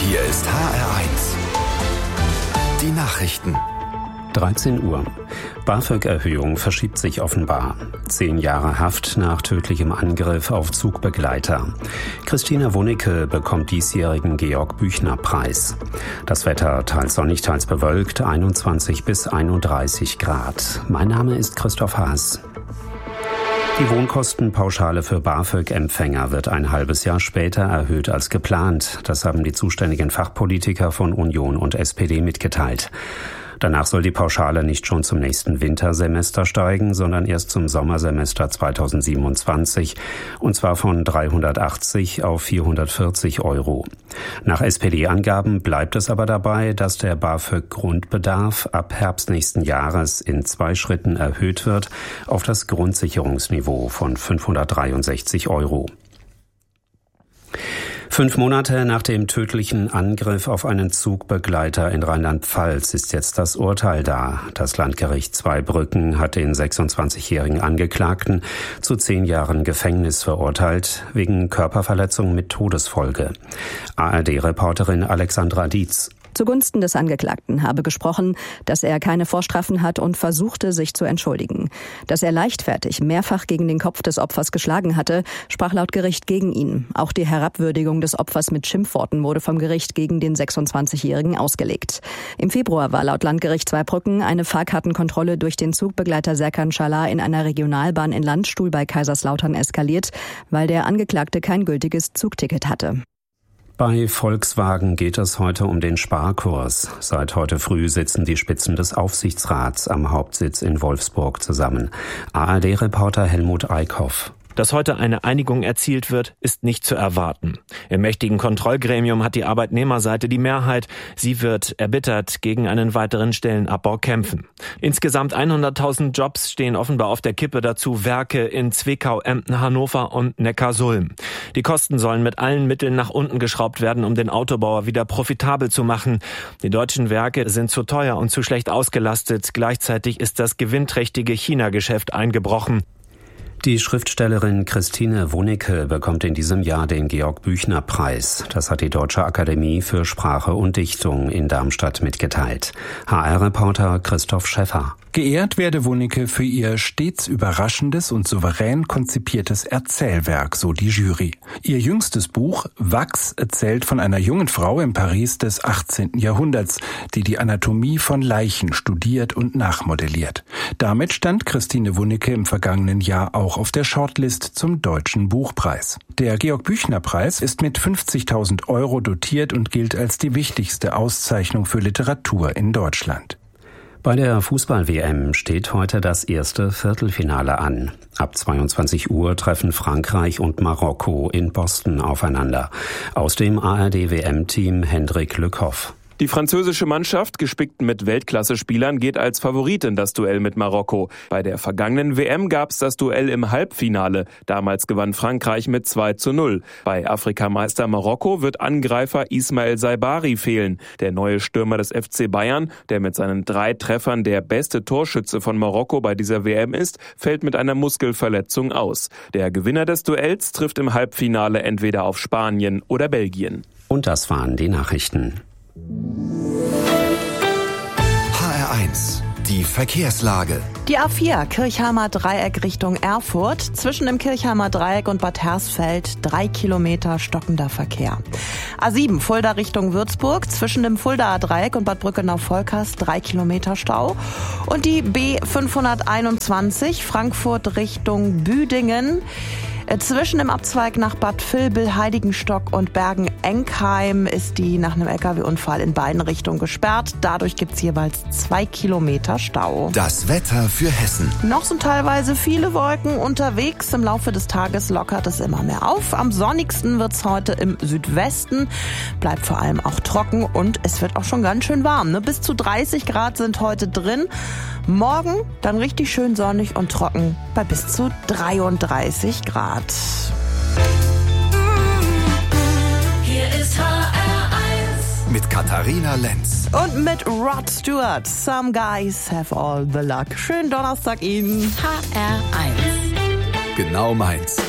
Hier ist HR1. Die Nachrichten. 13 Uhr. BAföG-Erhöhung verschiebt sich offenbar. 10 Jahre Haft nach tödlichem Angriff auf Zugbegleiter. Christina Wunicke bekommt diesjährigen Georg-Büchner-Preis. Das Wetter teils sonnig, teils bewölkt, 21 bis 31 Grad. Mein Name ist Christoph Haas. Die Wohnkostenpauschale für BAföG-Empfänger wird ein halbes Jahr später erhöht als geplant. Das haben die zuständigen Fachpolitiker von Union und SPD mitgeteilt. Danach soll die Pauschale nicht schon zum nächsten Wintersemester steigen, sondern erst zum Sommersemester 2027, und zwar von 380 auf 440 Euro. Nach SPD-Angaben bleibt es aber dabei, dass der BAföG-Grundbedarf ab Herbst nächsten Jahres in 2 Schritten erhöht wird auf das Grundsicherungsniveau von 563 Euro. 5 Monate nach dem tödlichen Angriff auf einen Zugbegleiter in Rheinland-Pfalz ist jetzt das Urteil da. Das Landgericht Zweibrücken hat den 26-jährigen Angeklagten zu 10 Jahren Gefängnis verurteilt, wegen Körperverletzung mit Todesfolge. ARD-Reporterin Alexandra Dietz. Zugunsten des Angeklagten habe gesprochen, dass er keine Vorstrafen hat und versuchte, sich zu entschuldigen. Dass er leichtfertig mehrfach gegen den Kopf des Opfers geschlagen hatte, sprach laut Gericht gegen ihn. Auch die Herabwürdigung des Opfers mit Schimpfworten wurde vom Gericht gegen den 26-Jährigen ausgelegt. Im Februar war laut Landgericht Zweibrücken eine Fahrkartenkontrolle durch den Zugbegleiter Serkan Çalar in einer Regionalbahn in Landstuhl bei Kaiserslautern eskaliert, weil der Angeklagte kein gültiges Zugticket hatte. Bei Volkswagen geht es heute um den Sparkurs. Seit heute früh sitzen die Spitzen des Aufsichtsrats am Hauptsitz in Wolfsburg zusammen. ARD-Reporter Helmut Eickhoff. Dass heute eine Einigung erzielt wird, ist nicht zu erwarten. Im mächtigen Kontrollgremium hat die Arbeitnehmerseite die Mehrheit. Sie wird erbittert gegen einen weiteren Stellenabbau kämpfen. Insgesamt 100.000 Jobs stehen offenbar auf der Kippe, dazu Werke in Zwickau, Emden, Hannover und Neckarsulm. Die Kosten sollen mit allen Mitteln nach unten geschraubt werden, um den Autobauer wieder profitabel zu machen. Die deutschen Werke sind zu teuer und zu schlecht ausgelastet. Gleichzeitig ist das gewinnträchtige China-Geschäft eingebrochen. Die Schriftstellerin Christine Wunicke bekommt in diesem Jahr den Georg-Büchner-Preis. Das hat die Deutsche Akademie für Sprache und Dichtung in Darmstadt mitgeteilt. HR-Reporter Christoph Schäffer. Geehrt werde Wunicke für ihr stets überraschendes und souverän konzipiertes Erzählwerk, so die Jury. Ihr jüngstes Buch Wachs erzählt von einer jungen Frau im Paris des 18. Jahrhunderts, die die Anatomie von Leichen studiert und nachmodelliert. Damit stand Christine Wunicke im vergangenen Jahr auch auf der Shortlist zum Deutschen Buchpreis. Der Georg-Büchner-Preis ist mit 50.000 Euro dotiert und gilt als die wichtigste Auszeichnung für Literatur in Deutschland. Bei der Fußball-WM steht heute das erste Viertelfinale an. Ab 22 Uhr treffen Frankreich und Marokko in Boston aufeinander. Aus dem ARD-WM-Team Hendrik Lückhoff. Die französische Mannschaft, gespickt mit Weltklasse-Spielern, geht als Favorit in das Duell mit Marokko. Bei der vergangenen WM gab es das Duell im Halbfinale. Damals gewann Frankreich mit 2:0. Bei Afrikameister Marokko wird Angreifer Ismail Saibari fehlen. Der neue Stürmer des FC Bayern, der mit seinen 3 Treffern der beste Torschütze von Marokko bei dieser WM ist, fällt mit einer Muskelverletzung aus. Der Gewinner des Duells trifft im Halbfinale entweder auf Spanien oder Belgien. Und das waren die Nachrichten. HR1, die Verkehrslage. Die A4 Kirchheimer Dreieck Richtung Erfurt. Zwischen dem Kirchheimer Dreieck und Bad Hersfeld 3 Kilometer stockender Verkehr. A7 Fulda Richtung Würzburg. Zwischen dem Fuldaer Dreieck und Bad Brückenau-Volkers 3 Kilometer Stau. Und die B521 Frankfurt Richtung Büdingen. Zwischen dem Abzweig nach Bad Vilbel, Heiligenstock und Bergen-Enkheim ist die nach einem LKW-Unfall in beiden Richtungen gesperrt. Dadurch gibt's jeweils 2 Kilometer Stau. Das Wetter für Hessen. Noch sind teilweise viele Wolken unterwegs. Im Laufe des Tages lockert es immer mehr auf. Am sonnigsten wird's heute im Südwesten. Bleibt vor allem auch trocken und es wird auch schon ganz schön warm. Bis zu 30 Grad sind heute drin. Morgen dann richtig schön sonnig und trocken bei bis zu 33 Grad. Hier ist HR1 mit Katharina Lenz und mit Rod Stewart. Some guys have all the luck. Schönen Donnerstag Ihnen. HR1 Genau meins.